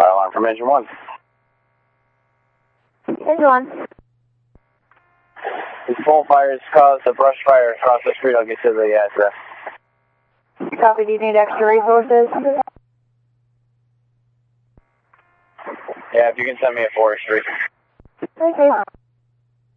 Fire alarm from Engine 1. Engine 1. These full fires caused a brush fire across the street. I'll get to the address. Copy, do you need extra resources? Yeah, if you can send me a forestry. Okay.